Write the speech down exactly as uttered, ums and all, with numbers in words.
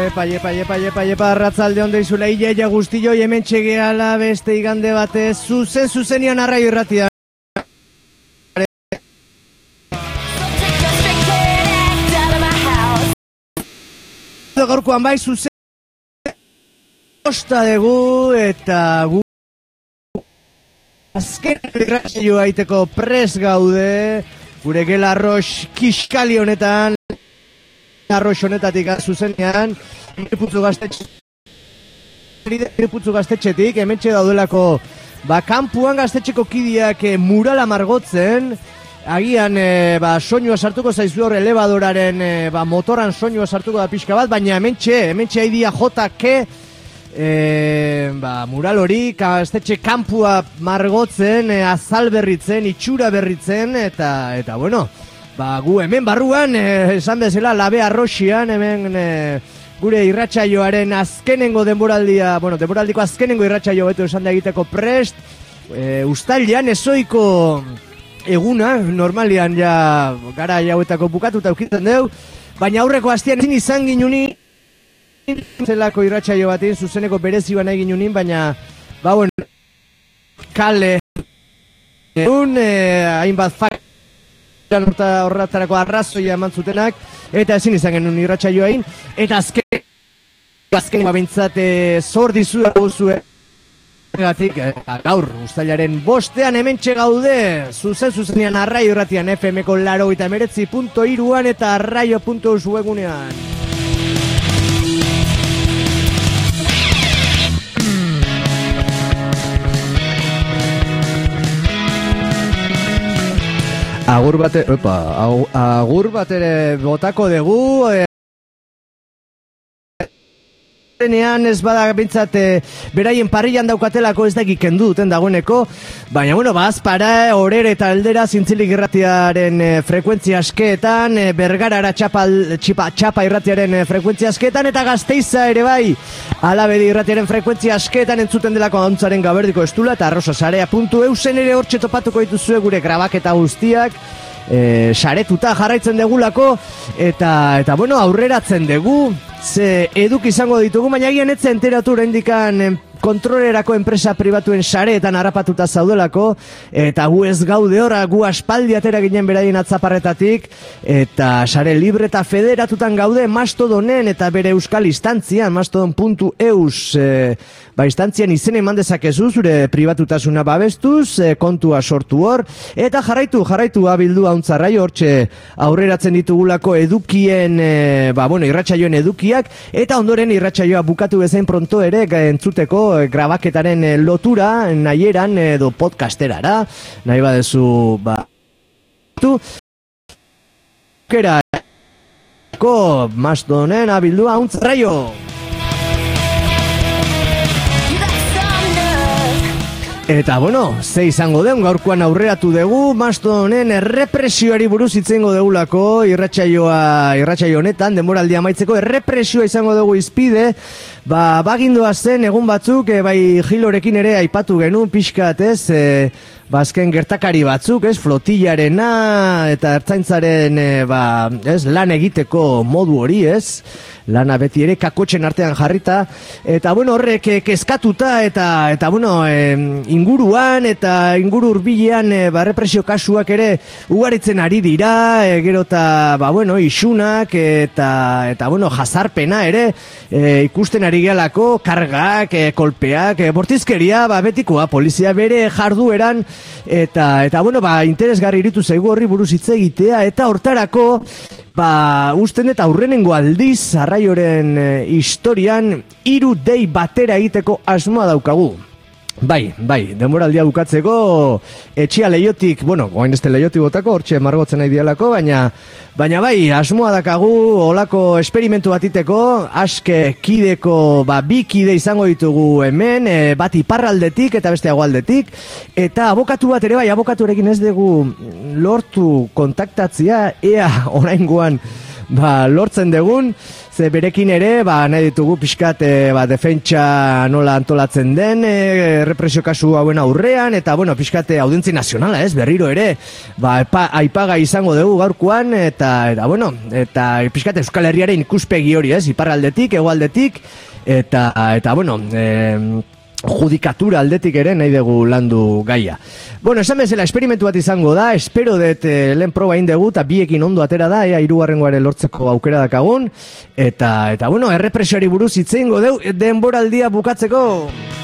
Iepa, iepa, iepa, iepa, iepa, arratzalde onde izula, iaia guztio, hemen txegeala beste igande batez, zuzen zuzenian arraio irratia. Gaurkoan bai zuzen osta dugu eta gu azken irratsaioa aiteko pres gaude, gure gela arroz kiskali honetan, arroz honetatik zuzenean, irputzu gaztetxe, irputzu gaztetxetik, hementxe daudelako, ba, kanpuan gaztetxeko kidiak e, murala margotzen, agian e, ba, soinua sartuko zaizu hor elebadoraren e, ba, motoran soinua sartuko da pixka bat, baina hementxe, hementxe haidia jotake, e, ba, mural hori, gaztetxe kanpua margotzen, e, azal berritzen, itxura berritzen, eta, eta bueno, ba, gu hemen barruan, e, esan bezala, labe arroxian, hemen e, gure irratsaioaren azkenengo denboraldia, bueno, denboraldiko azkenengo irratsaio beto esan da egiteko prest, e, ustailean ezoiko eguna, normalian ja gara jauetako bukatuta ukitzen deu, baina aurreko astean ezin izan ginuni, zelako irratsaio batin, zuzeneko berezi bana egin unin, baina, ba, bueno, kale, egun, eh, hainbat fak, horretarako arrazoia eman zutenak, eta ezin izan genuen irratsaioa egin, eta azken, azken babintzat zor dizu eguzue, egatik, gaur, ustailaren bostean hementxe gaude, zuzen zuzenean arraio irratian, F M ko laro eta emeretzi punto iruan eta arraio punto eus webunean. Agur bate, opa, agur batere botako dugu, e, Enean ez bada bintzat e, beraien parrilan daukatelako ez da kendu duten dagoeneko, baina bueno, bazpara, orere eta aldera zintzilik irratiaren e, frekuentzia askeetan, e, Bergarara txapa, txipa, txapa irratiaren e, frekuentzia askeetan, eta Gasteiza ere bai, Alabedi irratiaren frekuentzia askeetan entzuten delako ahontzaren gaberdiko estula, eta arrosasarea puntu eusen ere hortxe topatuko dituzue gure grabaketa guztiak, e, saretuta jarraitzen degulako, eta, eta bueno, aurreratzen dugu, ze eduk izango ditugu, baina egian etzen enteratu oraindikan kontrolerako enpresa pribatuen sareetan harrapatuta zaudelako, eta gu ez gaude horra, gu aspaldi atera ginen beraien atzaparretatik, eta sare libre eta federatutan gaude Mastodonen eta bere euskal instantzian, mastodon puntu eus, e, ba instantzian izen eman dezakezu zure pribatutasuna babestuz, e, kontua sortu hor, eta jarraitu, jarraitu abildu hauntzarraio hortxe aurreratzen ditugulako edukien, e, ba bueno, irratsaioen edukiak, eta ondoren irratsaioa bukatu bezain pronto ere entzuteko grabaketaren lotura nahieran edo podcasterara, nahi badezu ba tu kera ko Mastodonen abildua hauntzarraio. Eta bueno, ze izango den, gaurkoan aurreratu dugu, Mastodonen errepresioari buruz itzengo degulako, irratsaioa, irratsaio honetan, denboraldia amaitzeko, errepresioa izango dugu izpide, ba, bagindoa zen egun batzuk, e, bai Gilorekin ere aipatu genuen pixkat, ez, e, bazken gertakari batzuk, ez, flotillarena, eta ertzaintzaren, e, ba, ez, lan egiteko modu hori, ez, lana beti ere kakotxen artean jarrita, eta bueno, horrek kezkatuta, eta, eta bueno, e, inguruan, eta inguru hurbilean, e, ba, represio kasuak ere ugaritzen ari dira, e, gero eta, ba, bueno, isunak, eta, eta bueno, jazarpena ere, e, ikusten ari gehalako, kargak, e, kolpeak, e, bortizkeria, ba, betikoa, polizia bere jardueran, eta, eta bueno, ba, interesgarri iritu zaigu horri buruz hitz egitea, eta hortarako, ba, usten eta aurrenengo aldiz, arraioren e, historian, hiru dei batera egiteko asmoa daukagu. Bai, bai, denboraldia bukatzeko etxia leiotik, bueno, goain este leiotik botako, hortxe margotzen nahi dialako, baina, baina bai, asmoa dakagu olako esperimentu batiteko, aske kideko, ba, bi kide izango ditugu hemen, e, bat iparraldetik eta beste hegoaldetik, eta abokatu bat ere bai, abokaturekin ez dugu lortu kontaktatzea, ea oraingoan ba, lortzen dugun, ze berekin ere, ba, nahi ditugu pixkat, e, ba, defentsa nola antolatzen den, e, represio kasu hauen aurrean, eta, bueno, pixkat audientzi nazionala, ez, berriro ere, ba, epa, aipaga izango dugu gaurkoan, eta, eta, bueno, eta pixkat Euskal Herriaren ikuspegi hori, ez, iparraldetik, hegoaldetik, eta, eta, bueno, e, judikatura aldetik ere nahi dugu landu gaia. Bueno, esan bezala, esperimentu bat izango da, espero dut eh, lehen proba indegu, eta biekin ondo atera da, ea hirugarrengoare lortzeko aukera dakagun, eta, eta bueno, errepresioari buruz itzeingo deu, denboraldia bukatzeko.